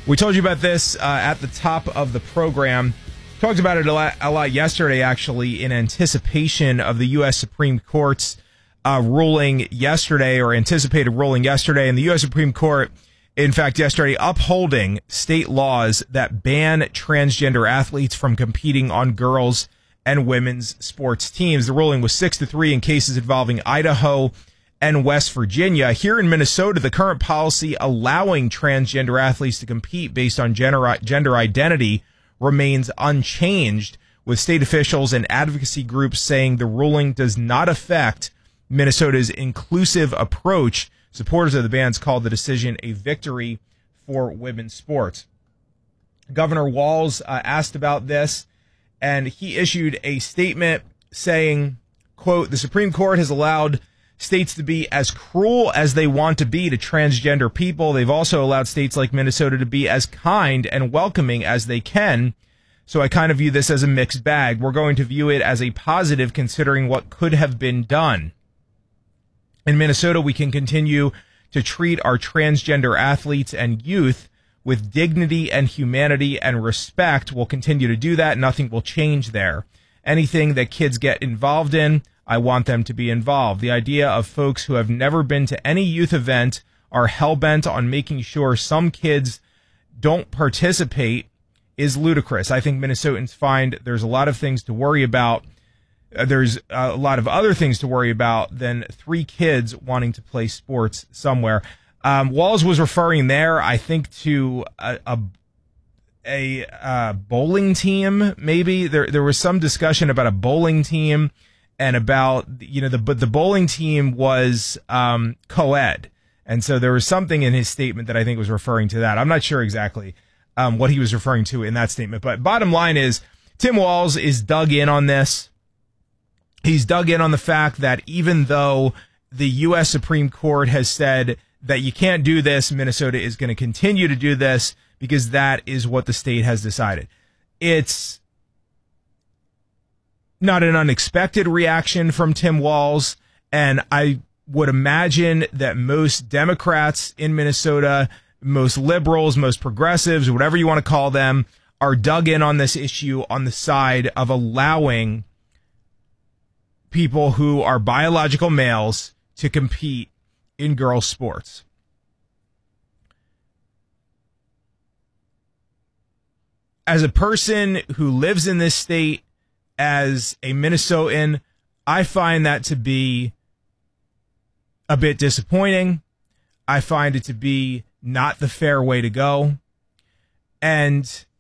We told you about this at the top of the program. Talked about it a lot yesterday, actually, in anticipation of the U.S. Supreme Court's ruling yesterday, or anticipated ruling yesterday. And the U.S. Supreme Court, in fact, yesterday, upholding state laws that ban transgender athletes from competing on girls' and women's sports teams. The ruling was 6-3 in cases involving Idaho and West Virginia. Here in Minnesota, the current policy allowing transgender athletes to compete based on gender identity remains unchanged, with state officials and advocacy groups saying the ruling does not affect Minnesota's inclusive approach. Supporters of the bans called the decision a victory for women's sports. Governor Walz asked about this, and he issued a statement saying, quote, "The Supreme Court has allowed states to be as cruel as they want to be to transgender people. They've also allowed states like Minnesota to be as kind and welcoming as they can. So I kind of view this as a mixed bag. We're going to view it as a positive considering what could have been done. In Minnesota, we can continue to treat our transgender athletes and youth with dignity and humanity and respect. We'll continue to do that. Nothing will change there. Anything that kids get involved in, I want them to be involved. The idea of folks who have never been to any youth event are hell-bent on making sure some kids don't participate is ludicrous. I think Minnesotans find there's a lot of things to worry about. There's a lot of other things to worry about than 3 kids wanting to play sports somewhere." Walz was referring there, I think, to a bowling team. Maybe there was some discussion about a bowling team. And about, the bowling team was co-ed. And so there was something in his statement that I think was referring to that. I'm not sure exactly what he was referring to in that statement. But bottom line is, Tim Walz is dug in on this. He's dug in on the fact that even though the U.S. Supreme Court has said that you can't do this, Minnesota is going to continue to do this because that is what the state has decided. It's not an unexpected reaction from Tim Walz, and I would imagine that most Democrats in Minnesota, most liberals, most progressives, whatever you want to call them, are dug in on this issue on the side of allowing people who are biological males to compete in girls' sports. As a person who lives in this state, as a Minnesotan, I find that to be a bit disappointing. I find it to be not the fair way to go. And